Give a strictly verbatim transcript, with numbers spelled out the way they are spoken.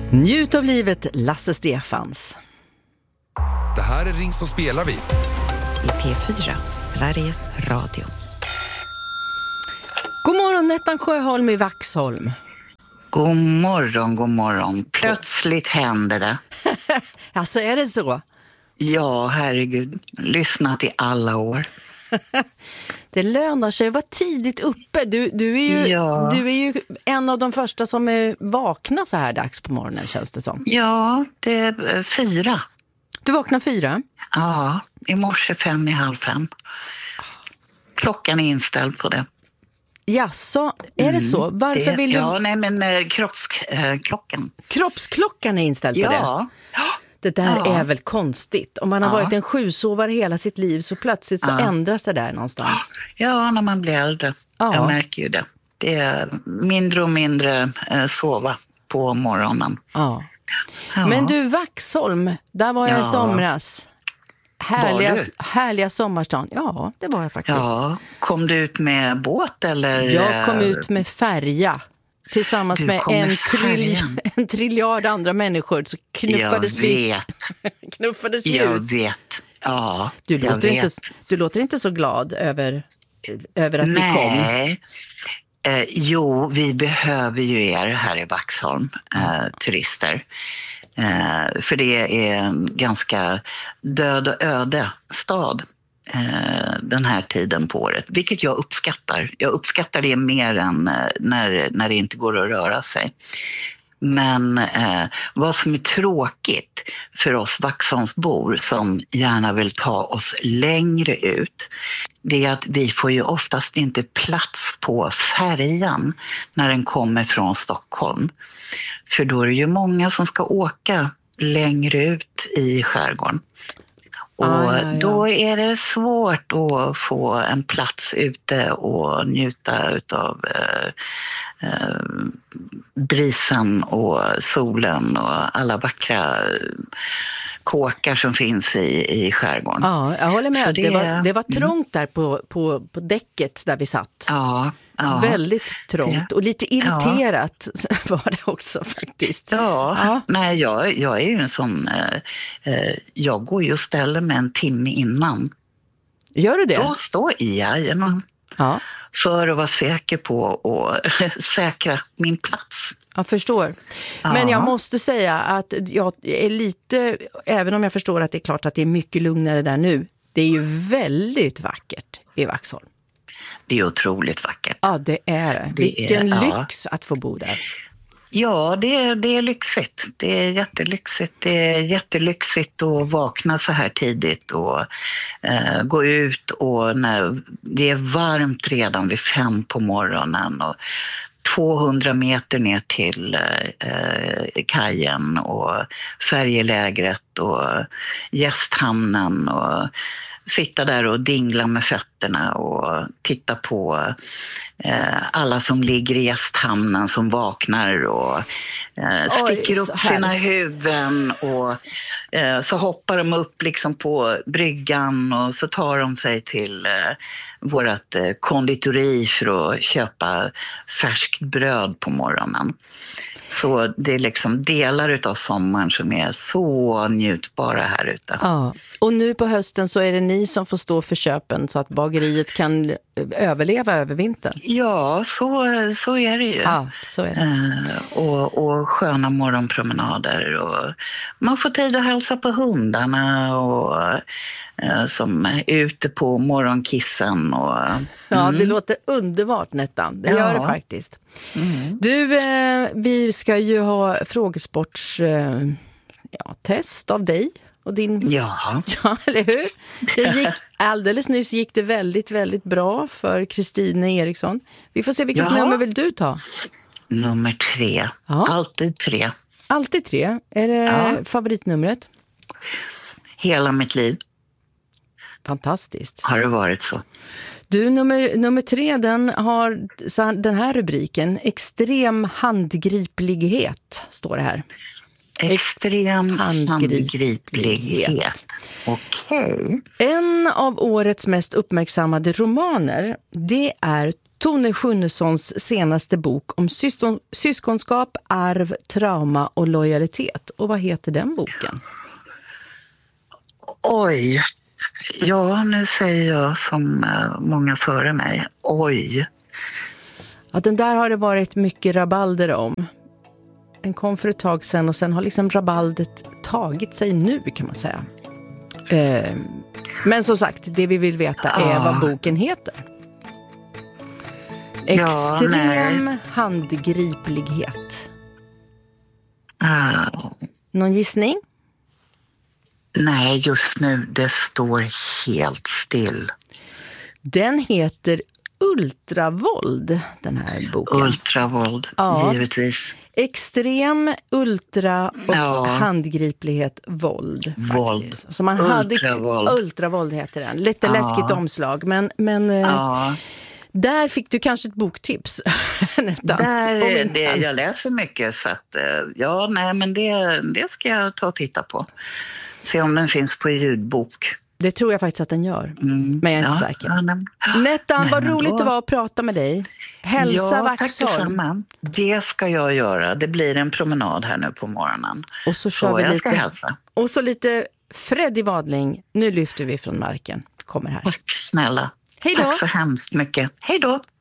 Njut av livet, Lasse Stefans. Det här är Ring som spelar vi. I P fyra, Sveriges Radio. God morgon, Nettan Sjöholm i Vaxholm. God morgon, god morgon. Plötsligt händer det. Alltså, är det så? Ja, herregud. Lyssnat i alla år. Det lönar sig att vara tidigt uppe. Du, du, är ju, Ja. du är ju en av de första som är vakna så här dags på morgonen, känns det som. Ja, det är fyra. Du vaknar fyra? Ja, i morse fem i halv fem. Klockan är inställd på det. Jaså, är det så? Varför det, vill du... Ja, nej men eh, kroppsklockan. Eh, Kroppsklockan är inställd på Ja. det? Det där Ja. är väl konstigt. Om man har Ja. varit en sjusovare hela sitt liv så plötsligt så Ja. ändras det där någonstans. Ja, när man blir äldre. Ja. Jag märker ju det. Det är mindre och mindre eh, sova på morgonen. Ja. Ja. Men du, Vaxholm, där var jag Ja. i somras. Härliga, Var du? härliga sommarstan. Ja, det var jag faktiskt. Ja, kom du ut med båt eller? Jag kom ut med färja. Tillsammans Du med kom en, med tril, färjan. en triljard andra människor så Jag knuffades vi, vet, knuffades vi jag ut. vet. Ja, Du jag låter, inte, vet. du låter inte så glad över, över att vi kom. Nej, eh, jo, vi behöver ju er här i Vaxholm, eh, turister. Eh, för det är en ganska död och öde stad eh, den här tiden på året. Vilket jag uppskattar. Jag uppskattar det mer än eh, när, när det inte går att röra sig. Men eh, vad som är tråkigt för oss Vaxholmsbor som gärna vill ta oss längre ut, det är att vi får ju oftast inte plats på färjan när den kommer från Stockholm. För då är det ju många som ska åka längre ut i skärgården. Och Ah, ja, ja. då är det svårt att få en plats ute och njuta utav eh, eh, brisen och solen och alla vackra kåkar som finns i, i skärgården. Ja, jag håller med. Så Det, det- var, det var trångt där på, på, på däcket där vi satt. Ja, ja. Väldigt trångt Ja. och lite irriterat var det också faktiskt. Ja, Ja. nej jag, jag är ju en sån, eh, eh, jag går ju och ställer mig en timme innan. Gör du det? Då står jag igen Ja, för att vara säker på att säkra min plats. jag förstår. Ja. Men jag måste säga att jag är lite, även om jag förstår att det är klart att det är mycket lugnare där nu, det är ju väldigt vackert i Vaxholm. Det är otroligt vackert. Ja, det är det. Det Vilken är- ja. lyx att få bo där. Ja, det är, det är lyxigt. Det är jättelyxigt. Det är jättelyxigt att vakna så här tidigt och eh, gå ut och när det är varmt redan vid fem på morgonen och tvåhundra meter ner till eh, kajen och färjelägret och gästhamnen och sitta där och dingla med fötterna och titta på eh, alla som ligger i gästhamnen som vaknar och eh, sticker Oj, upp så sina härligt. huvuden och eh, så hoppar de upp liksom på bryggan och så tar de sig till eh, vårat eh, konditori för att köpa färskt bröd på morgonen. Så det är liksom delar utav sommaren som är så njutbara här ute. Ja, och nu på hösten så är det ni som får stå för köpen så att bageriet kan överleva över vintern. Ja, så, så är det ju. Ja, så är det. Eh, och, och sköna morgonpromenader. Och man får tid att hälsa på hundarna och, eh, som är ute på morgonkissen. Och, Ja, det låter underbart, Nettan. Det gör Ja. det faktiskt. mm. Du, eh, vi ska ju ha frågesports eh, ja, test av dig och din... Ja, Ja, eller hur? Det gick, alldeles nyss gick det väldigt, väldigt bra för Kristina Eriksson. Vi får se vilket Ja. nummer vill du ta? nummer tre. Ja. Alltid tre. Alltid tre. Är det Ja. favoritnumret? Hela mitt liv Fantastiskt. har det varit så. Du, nummer, nummer tre, den har så den här rubriken. Extrem handgriplighet, står det här. Extrem handgriplighet. handgriplighet. Okej. En av årets mest uppmärksammade romaner, det är Tone Schunnessons senaste bok om syskon, syskonskap, arv, trauma och lojalitet. Och vad heter den boken? Oj, ja nu säger jag som många före mig, oj. Ja, den där har det varit mycket rabalder om. Den kom för ett tag sedan och sen har liksom rabaldet tagit sig nu kan man säga. Eh, men som sagt, det vi vill veta är ja. vad boken heter. Extrem ja, handgriplighet. Uh. Någon gissning? Nej, just nu det står helt still. Den heter Ultravåld, den här boken. Ultravåld, ja. givetvis. Extrem, ultra och ja. handgriplighet, våld. Våld. Så man ultravåld. hade ultravåld heter den. Lite ja. läskigt omslag, men, men ja. där fick du kanske ett boktips. där, det, jag läser mycket så att ja, nej men det, det ska jag ta och titta på. Se om den finns på ljudbok. Det tror jag faktiskt att den gör. Mm. Men jag är inte ja, säker. Ja, nej. Nettan, nej, vad roligt då. Det var att prata med dig. Hälsa ja, Vaxholm. Tack det ska jag göra. Det blir en promenad här nu på morgonen. Och så kör så vi jag lite. Ska hälsa. Och så lite Freddy Wadling. Nu lyfter vi från marken. Kommer här. Tack snälla. Hej då. Tack så hemskt mycket. Hej då.